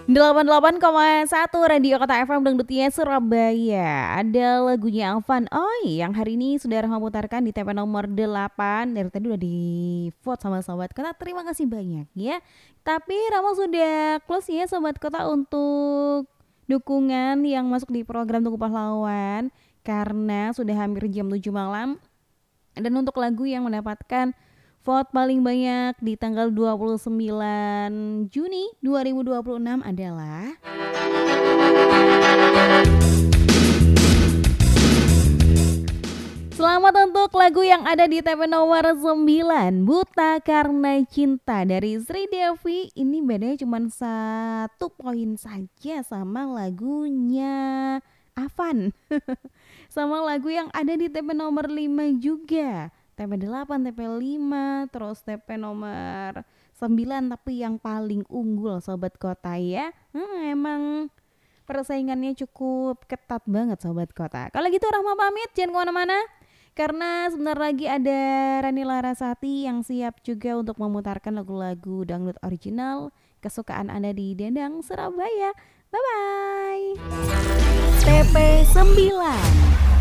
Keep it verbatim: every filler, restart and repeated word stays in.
delapan puluh delapan koma satu Radio Kota F M Dangdutnya Surabaya. Ada lagunya Alvan Oi yang hari ini sudah Rahma putarkan di T P nomor delapan. Dari tadi udah di vote sama Sobat Kota. Terima kasih banyak ya. Tapi Rahma sudah close ya Sobat Kota untuk dukungan yang masuk di program Tugu Pahlawan. Karena sudah hampir jam tujuh malam. Dan untuk lagu yang mendapatkan vote paling banyak di tanggal dua puluh sembilan Juni dua ribu dua puluh enam adalah selamat untuk lagu yang ada di T P nomor sembilan, Buta Karena Cinta dari Sri Devi. Ini bedanya cuma satu poin saja sama lagunya Avan. Sama lagu yang ada di T P nomor lima juga. T P delapan, T P lima, terus T P nomor sembilan, tapi yang paling unggul Sobat Kota ya. Hmm, emang persaingannya cukup ketat banget Sobat Kota. Kalau gitu Rahma pamit, jangan kemana-mana. Karena sebentar lagi ada Rani Larasati yang siap juga untuk memutarkan lagu-lagu dangdut original kesukaan Anda di Dendang Surabaya. Bye-bye. T P sembilan